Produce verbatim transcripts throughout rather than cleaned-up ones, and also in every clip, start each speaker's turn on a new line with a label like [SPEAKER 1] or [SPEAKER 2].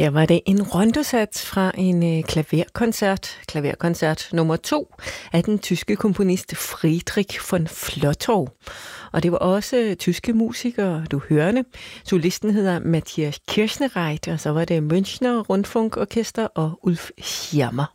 [SPEAKER 1] Her var det en rondosats fra en klaverkoncert, klaverkoncert nummer to af den tyske komponist Friedrich von Flotow. Og det var også tyske musikere, du hørte. Solisten hedder Matthias Kirchnereit, og så var det Münchner Rundfunkorkester og Ulf Schirmer.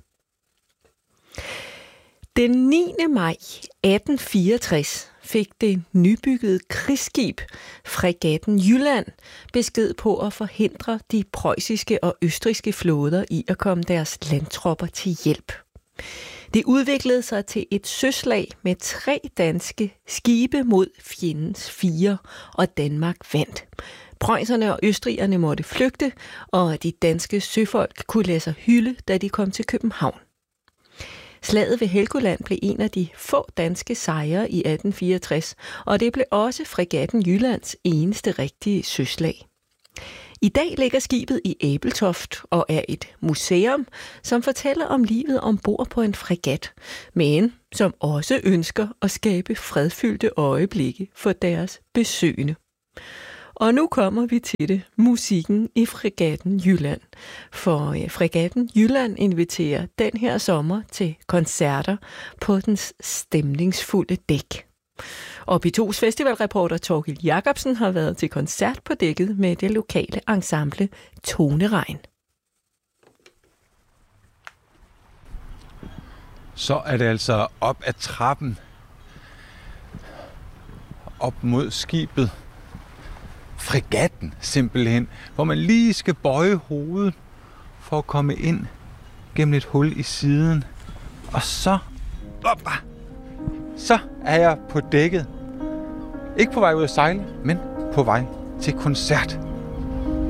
[SPEAKER 1] Den niende maj atten fireogtres fik det nybyggede krigsskib fregatten Jylland besked på at forhindre de preussiske og østrigske flåder i at komme deres landtropper til hjælp. Det udviklede sig til et søslag med tre danske skibe mod fjendens fire, og Danmark vandt. Preusserne og østrigerne måtte flygte, og de danske søfolk kunne lade sig hylde, da de kom til København. Slaget ved Helgoland blev en af de få danske sejre i atten fireogtres, og det blev også fregatten Jyllands eneste rigtige søslag. I dag ligger skibet i Ebeltoft og er et museum, som fortæller om livet ombord på en fregat, men som også ønsker at skabe fredfyldte øjeblikke for deres besøgende. Og nu kommer vi til det, musikken i fregatten Jylland. For fregatten Jylland inviterer den her sommer til koncerter på dens stemningsfulde dæk. Og P to's festivalreporter Torkild Jacobsen har været til koncert på dækket med det lokale ensemble Toneregn.
[SPEAKER 2] Så er det altså op ad trappen, op mod skibet. Fregatten simpelthen, hvor man lige skal bøje hovedet for at komme ind gennem et hul i siden. Og så, oppa, så er jeg på dækket. Ikke på vej ud at sejle, men på vej til koncert.